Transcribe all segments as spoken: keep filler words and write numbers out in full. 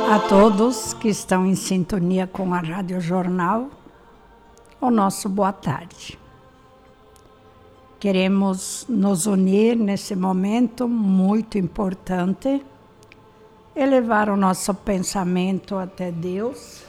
A todos que estão em sintonia com a Rádio Jornal, o nosso boa tarde. Queremos nos unir nesse momento muito importante, elevar o nosso pensamento até Deus,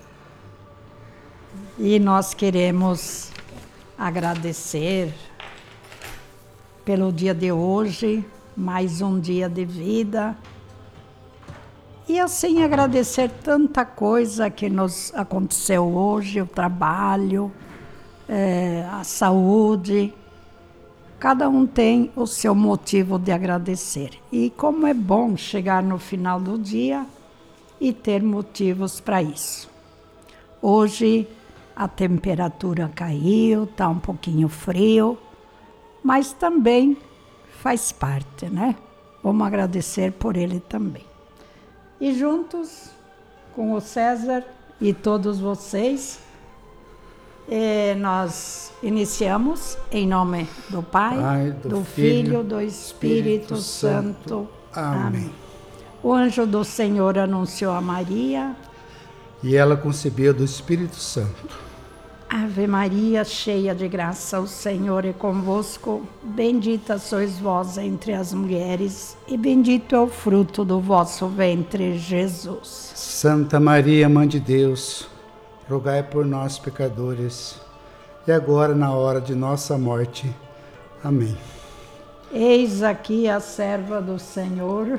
e nós queremos agradecer pelo dia de hoje, mais um dia de vida, e assim agradecer tanta coisa que nos aconteceu hoje, o trabalho, é, a saúde. Cada um tem o seu motivo de agradecer. E como é bom chegar no final do dia e ter motivos para isso. Hoje a temperatura caiu, está um pouquinho frio, mas também faz parte, né? Vamos agradecer por ele também. E juntos com o César e todos vocês, eh, nós iniciamos em nome do Pai, Pai do, do Filho, Filho, do Espírito, Espírito Santo. Santo. Amém. Amém. O anjo do Senhor anunciou a Maria. E ela concebeu do Espírito Santo. Ave Maria, cheia de graça, o Senhor é convosco. Bendita sois vós entre as mulheres, e bendito é o fruto do vosso ventre, Jesus. Santa Maria, Mãe de Deus, rogai por nós, pecadores, e agora na hora de nossa morte. Amém. Eis aqui a serva do Senhor.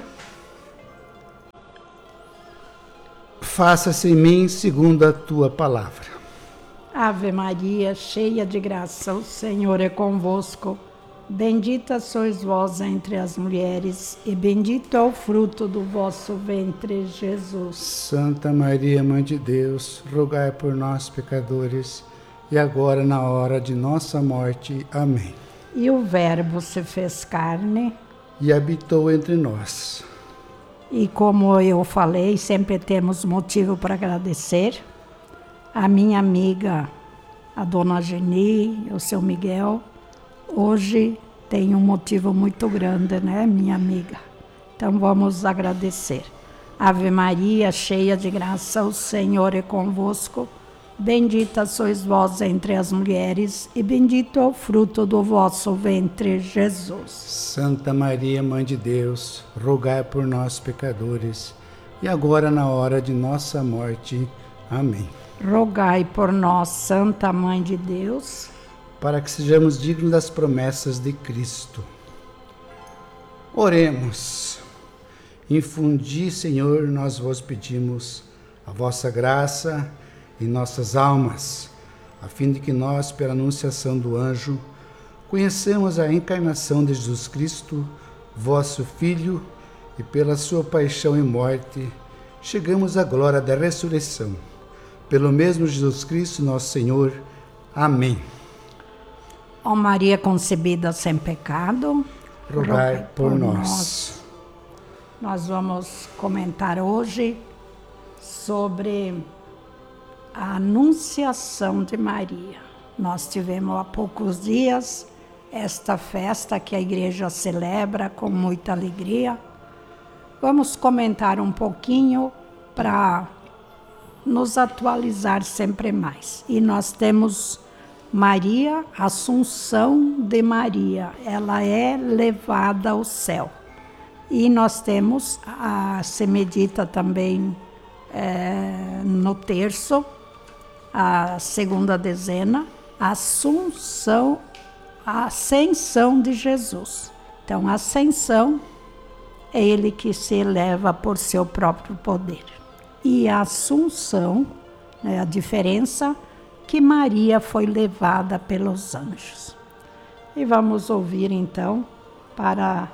Faça-se em mim segundo a tua palavra. Ave Maria, cheia de graça, o Senhor é convosco. Bendita sois vós entre as mulheres, e bendito é o fruto do vosso ventre, Jesus. Santa Maria, Mãe de Deus, rogai por nós, pecadores, e agora na hora de nossa morte. Amém. E o Verbo se fez carne e habitou entre nós. E como eu falei, sempre temos motivo para agradecer. A minha amiga, a dona Geni, o seu Miguel, hoje tem um motivo muito grande, né, minha amiga? Então vamos agradecer. Ave Maria, cheia de graça, o Senhor é convosco. Bendita sois vós entre as mulheres, e bendito é o fruto do vosso ventre, Jesus. Santa Maria, Mãe de Deus, rogai por nós, pecadores, e agora na hora de nossa morte. Amém. Rogai por nós, Santa Mãe de Deus, para que sejamos dignos das promessas de Cristo. Oremos. Infundi, Senhor, nós vos pedimos a vossa graça em nossas almas, a fim de que nós, pela anunciação do anjo, conheçamos a encarnação de Jesus Cristo, vosso Filho, e pela sua paixão e morte, chegamos à glória da ressurreição. Pelo mesmo Jesus Cristo, nosso Senhor. Amém. Ó Maria concebida sem pecado, rogai, rogai por, por nós. nós. Nós vamos comentar hoje sobre a Anunciação de Maria. Nós tivemos há poucos dias esta festa que a igreja celebra com muita alegria. Vamos comentar um pouquinho para nos atualizar sempre mais. E nós temos Maria, Assunção de Maria, ela é levada ao céu. E nós temos, a, se medita também é, no terço, a segunda dezena, a Assunção, a Ascensão de Jesus. Então, a Ascensão é ele que se eleva por seu próprio poder. E a Assunção, né, a diferença que Maria foi levada pelos anjos. E vamos ouvir então para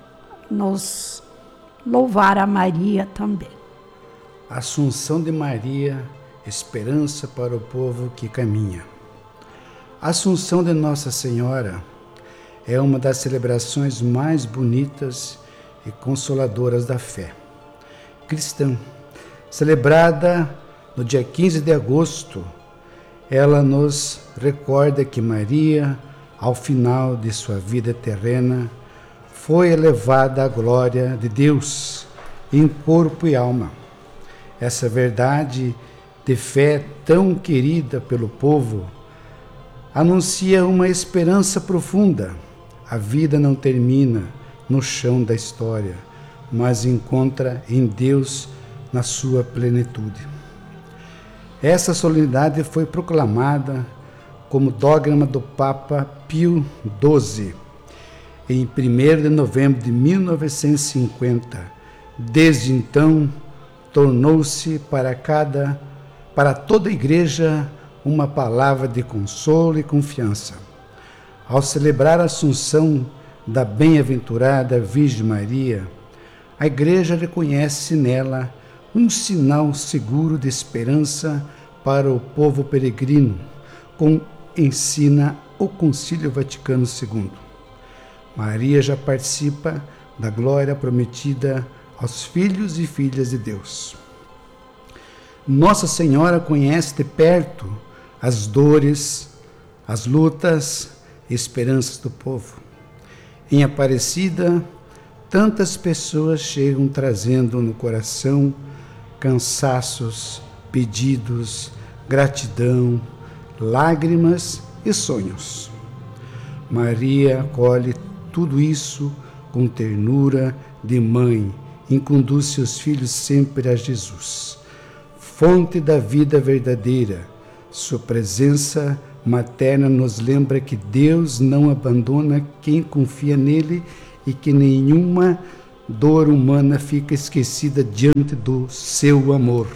nos louvar a Maria também. Assunção de Maria, esperança para o povo que caminha. A Assunção de Nossa Senhora é uma das celebrações mais bonitas e consoladoras da fé cristã. Celebrada no dia quinze de agosto, ela nos recorda que Maria, ao final de sua vida terrena, foi elevada à glória de Deus em corpo e alma, essa verdade de fé tão querida pelo povo, anuncia uma esperança profunda. A vida não termina no chão da história, mas encontra em Deus na sua plenitude. Essa solenidade foi proclamada como dogma do Papa Pio doze, em primeiro de novembro de mil novecentos e cinquenta. Desde então, tornou-se para cada, para toda a Igreja uma palavra de consolo e confiança. Ao celebrar a Assunção da bem-aventurada Virgem Maria, a Igreja reconhece nela um sinal seguro de esperança para o povo peregrino, como ensina o Concílio Vaticano segundo. Maria já participa da glória prometida aos filhos e filhas de Deus. Nossa Senhora conhece de perto as dores, as lutas e esperanças do povo. Em Aparecida, tantas pessoas chegam trazendo no coração cansaços, pedidos, gratidão, lágrimas e sonhos. Maria acolhe tudo isso com ternura de mãe e conduz seus filhos sempre a Jesus, fonte da vida verdadeira. Sua presença materna nos lembra que Deus não abandona quem confia nele e que nenhuma dor humana fica esquecida diante do seu amor.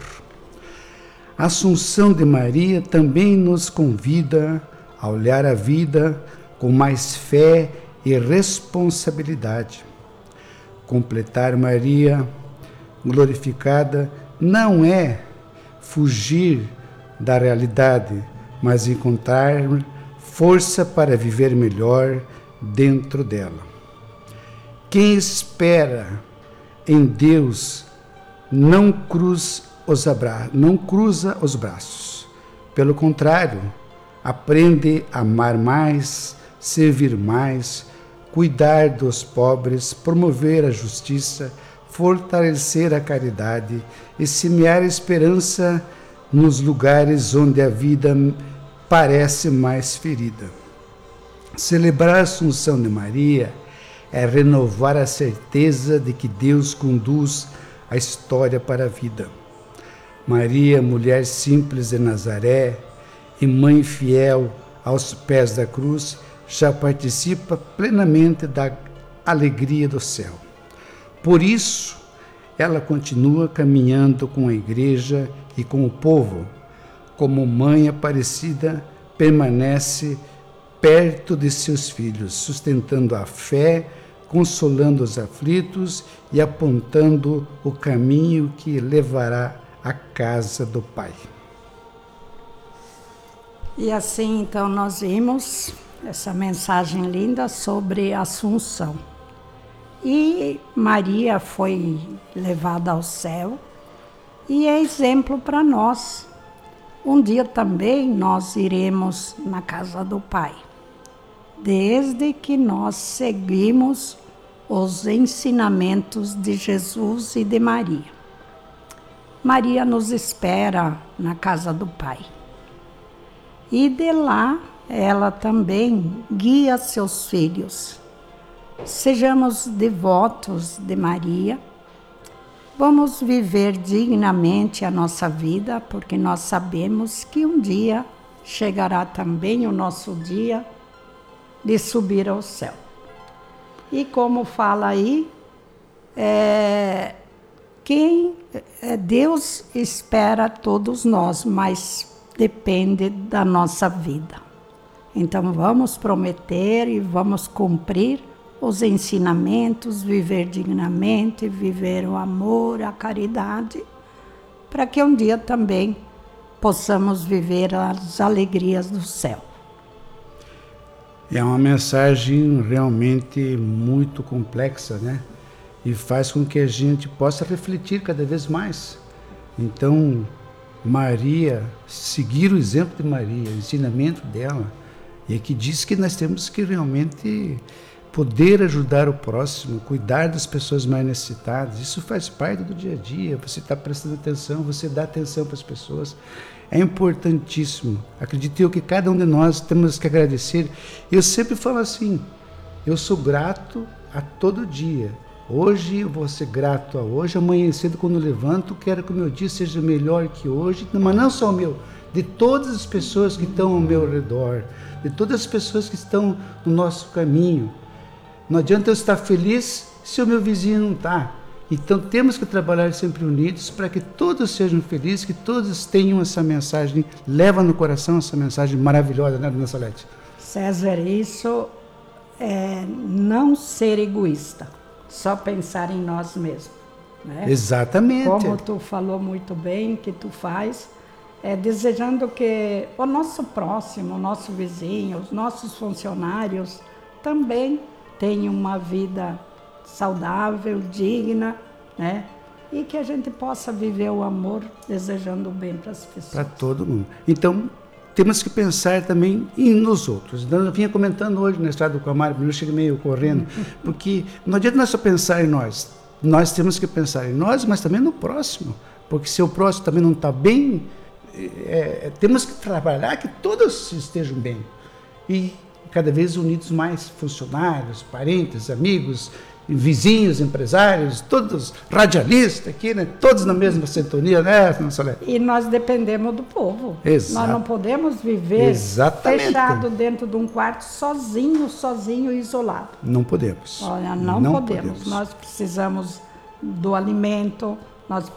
A Assunção de Maria também nos convida a olhar a vida com mais fé e responsabilidade. Completar Maria glorificada não é fugir da realidade, mas encontrar força para viver melhor dentro dela. Quem espera em Deus não cruza os, abra- não cruza os braços. Pelo contrário, aprende a amar mais, servir mais, cuidar dos pobres, promover a justiça, fortalecer a caridade e semear esperança nos lugares onde a vida parece mais ferida. Celebrar a Assunção de Maria é renovar a certeza de que Deus conduz a história para a vida. Maria, mulher simples de Nazaré e mãe fiel aos pés da cruz, já participa plenamente da alegria do céu. Por isso, ela continua caminhando com a Igreja e com o povo. Como mãe Aparecida, permanece perto de seus filhos, sustentando a fé, consolando os aflitos e apontando o caminho que levará à casa do Pai. E assim, então, nós vimos essa mensagem linda sobre a Assunção. E Maria foi levada ao céu e é exemplo para nós. Um dia também nós iremos na casa do Pai, desde que nós seguimos os ensinamentos de Jesus e de Maria. Maria nos espera na casa do Pai. E de lá, ela também guia seus filhos. Sejamos devotos de Maria. Vamos viver dignamente a nossa vida, porque nós sabemos que um dia chegará também o nosso dia de subir ao céu. E como fala aí, é, quem é, Deus espera todos nós, mas depende da nossa vida. Então vamos prometer e vamos cumprir os ensinamentos, viver dignamente, viver o amor, a caridade, para que um dia também possamos viver as alegrias do céu. É uma mensagem realmente muito complexa, né? E faz com que a gente possa refletir cada vez mais. Então, Maria, seguir o exemplo de Maria, o ensinamento dela, e que diz que nós temos que realmente poder ajudar o próximo, cuidar das pessoas mais necessitadas, isso faz parte do dia a dia. Você está prestando atenção, você dá atenção para as pessoas. É importantíssimo. Acredito eu que cada um de nós temos que agradecer. Eu sempre falo assim, eu sou grato a todo dia. Hoje eu vou ser grato a hoje, amanhã cedo quando eu levanto, quero que o meu dia seja melhor que hoje, mas não só o meu, de todas as pessoas que estão ao meu redor, de todas as pessoas que estão no nosso caminho. Não adianta eu estar feliz se o meu vizinho não está. Então temos que trabalhar sempre unidos para que todos sejam felizes, que todos tenham essa mensagem, leva no coração essa mensagem maravilhosa, né, dona Salete? César, isso é não ser egoísta, só pensar em nós mesmos. Né? Exatamente. Como tu falou muito bem, que tu faz, é desejando que o nosso próximo, o nosso vizinho, os nossos funcionários também tenham uma vida saudável, digna, né? E que a gente possa viver o amor desejando o bem para as pessoas. Para todo mundo. Então, temos que pensar também em nos outros. Eu vinha comentando hoje na estrada do Camargo, eu cheguei meio correndo, porque não adianta nós só pensar em nós. Nós temos que pensar em nós, mas também no próximo. Porque se o próximo também não está bem, é, temos que trabalhar que todos estejam bem. E cada vez unidos mais, funcionários, parentes, amigos, vizinhos, empresários, todos radialistas aqui, né? Todos na mesma sintonia, né, dona Salete? E nós dependemos do povo. Exato. Nós não podemos viver Exatamente. fechado dentro de um quarto, sozinho, sozinho, isolado. Não podemos. Olha, não, não podemos. podemos. Nós precisamos do alimento, nós